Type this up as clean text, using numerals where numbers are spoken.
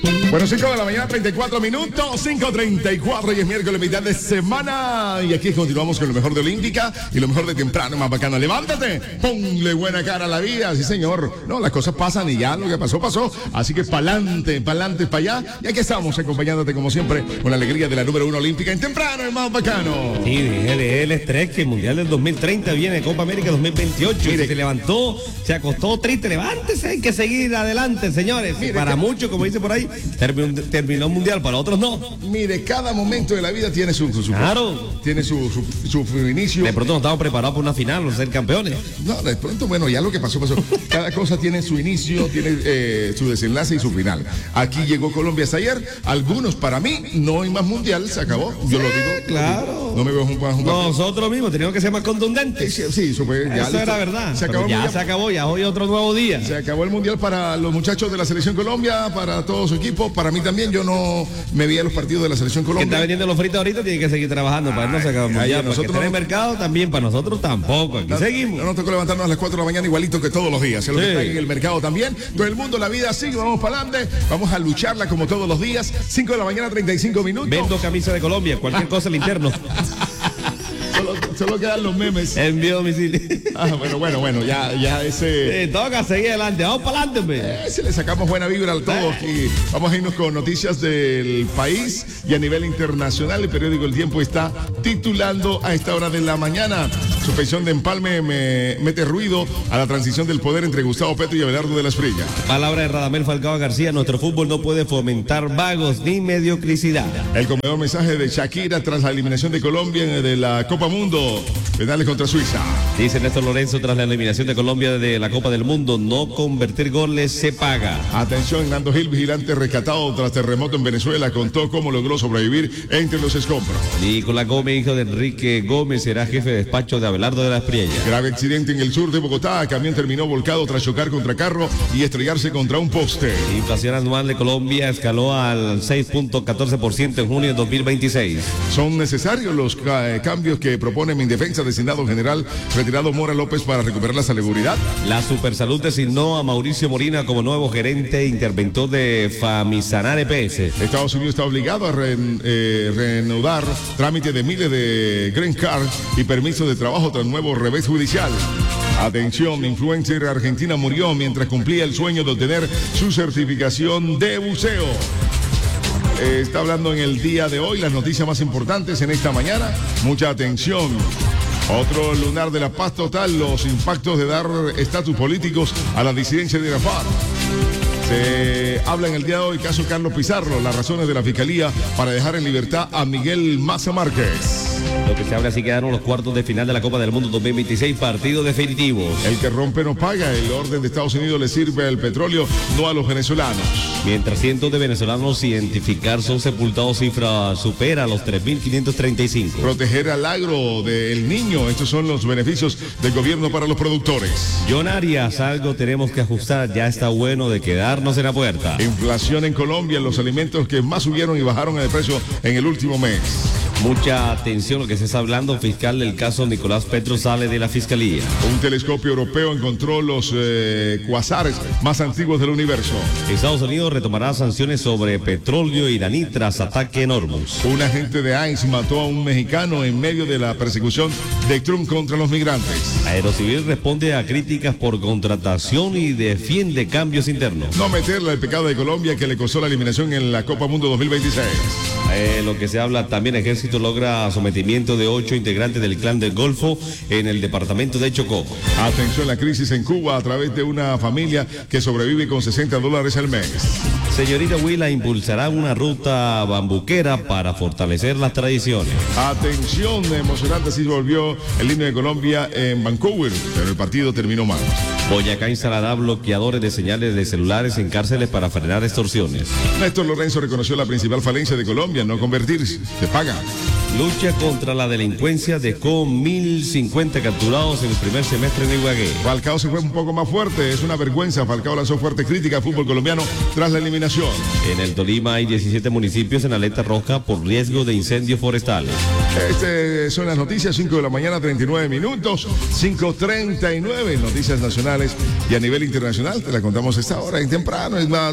Bueno, 5 de la mañana, 34 minutos, 5:34 y es miércoles, mitad de semana. Y aquí continuamos con lo mejor de Olímpica y lo mejor de temprano, más bacano. Levántate, ponle buena cara a la vida, sí señor. No, las cosas pasan y ya lo que pasó, pasó. Así que pa'lante, para allá. Y aquí estamos acompañándote como siempre con la alegría de la número 1 Olímpica en temprano, el más bacano. Sí, el estrés que el Mundial del 2030 viene, Copa América 2028. Mire, se levantó, se acostó triste, levántese, hay que seguir adelante, señores. Mire, para muchos, como dice por ahí, terminó el Mundial, para otros no. Mire, cada momento de la vida tiene su claro. Tiene su inicio. De pronto no estamos preparados para una final o ser campeones. No, de pronto, bueno, ya lo que pasó. Cada cosa tiene su inicio, tiene su desenlace y su final. Aquí llegó Colombia hasta ayer. Algunos, para mí, no hay más Mundial, se acabó. Yo lo digo. Claro. No me veo un nosotros mismos teníamos que ser más contundentes. Sí, eso fue. Eso era verdad. Se acabó, ya hoy otro nuevo día. Se acabó el Mundial para los muchachos de la Selección Colombia, para todo su equipo, para mí también. Yo no me veía los partidos de la Selección Colombia. Que está vendiendo los fritos ahorita, tiene que seguir trabajando para no se acabe el Mundial. Nosotros no... el mercado también, para nosotros tampoco. Aquí seguimos. No nos tocó levantarnos a las 4 de la mañana igualito que todos los días. Es lo que está en el mercado también. Todo el mundo, la vida sigue, vamos para adelante. Vamos a lucharla como todos los días. 5 de la mañana, 35 minutos. Vendo camisa de Colombia, cualquier cosa al interno. Solo quedan los memes. Envío domicilio. Bueno, ya ese. Toca seguir adelante, vamos para adelante. Se le sacamos buena vibra a todos y vamos a irnos con noticias del país y a nivel internacional. El periódico El Tiempo está titulando a esta hora de la mañana: suspensión de empalme mete ruido a la transición del poder entre Gustavo Petro y Abelardo de la Espriella. Palabra de Radamel Falcao García: nuestro fútbol no puede fomentar vagos ni mediocridad. El conmovedor mensaje de Shakira tras la eliminación de Colombia de la Copa Mundo, penales contra Suiza. Dice Néstor Lorenzo tras la eliminación de Colombia de la Copa del Mundo: no convertir goles se paga. Atención, Nando Gil, vigilante rescatado tras terremoto en Venezuela, contó cómo logró sobrevivir entre los escombros. Nicolás Gómez, hijo de Enrique Gómez, será jefe de despacho de Abelardo de la Espriella. Grave accidente en el sur de Bogotá, camión terminó volcado tras chocar contra carro y estrellarse contra un poste. Inflación anual de Colombia escaló al 6.14% en junio de 2026. Son necesarios los cambios que propone Mindefensa, designado general retirado Mora López para recuperar la salubridad. La Supersalud designó a Mauricio Molina como nuevo gerente e interventor de Famisanar EPS. Estados Unidos está obligado a reanudar trámite de miles de Green Card y permisos de trabajo tras nuevo revés judicial. Atención, influencer argentina murió mientras cumplía el sueño de obtener su certificación de buceo. Está hablando en el día de hoy las noticias más importantes en esta mañana. Mucha atención. Otro lunar de la paz total, los impactos de dar estatus políticos a la disidencia de la FARC. Se habla en el día de hoy, caso Carlos Pizarro, las razones de la Fiscalía para dejar en libertad a Miguel Maza Márquez. Lo que se habla, así quedaron los cuartos de final de la Copa del Mundo 2026, partidos definitivos. El que rompe no paga, el orden de Estados Unidos le sirve al petróleo, no a los venezolanos. Mientras cientos de venezolanos sin identificar son sepultados, cifra supera los 3.535. Proteger al agro del niño, estos son los beneficios del gobierno para los productores. John Arias, algo tenemos que ajustar, ya está bueno de quedarnos en la puerta. Inflación en Colombia, los alimentos que más subieron y bajaron de precio en el último mes. Mucha atención lo que se está hablando. Fiscal del caso Nicolás Petro sale de la Fiscalía. Un telescopio europeo encontró los cuasares más antiguos del universo. Estados Unidos retomará sanciones sobre petróleo iraní tras ataque en Hormuz. Un agente de ICE mató a un mexicano en medio de la persecución de Trump contra los migrantes. Aerocivil responde a críticas por contratación y defiende cambios internos. No meterle al pecado de Colombia que le costó la eliminación en la Copa Mundo 2026. Lo que se habla también, Ejército logra sometimiento de 8 integrantes del Clan del Golfo en el departamento de Chocó. Atención, la crisis en Cuba a través de una familia que sobrevive con $60 al mes. Señorita Huila impulsará una ruta bambuquera para fortalecer las tradiciones. Atención, emocionante, así volvió el himno de Colombia en Vancouver, pero el partido terminó mal. Boyacá instalará bloqueadores de señales de celulares en cárceles para frenar extorsiones. Néstor Lorenzo reconoció la principal falencia de Colombia, no convertirse, se paga. Lucha contra la delincuencia dejó 1.050 capturados en el primer semestre en Ibagué. Falcao se fue un poco más fuerte, es una vergüenza. Falcao lanzó fuerte crítica al fútbol colombiano tras la eliminación. En el Tolima hay 17 municipios en alerta roja por riesgo de incendios forestales. Son las noticias, 5 de la mañana, 39 minutos, 5:39, noticias nacionales y a nivel internacional. Te la contamos a esta hora, en temprano, es más.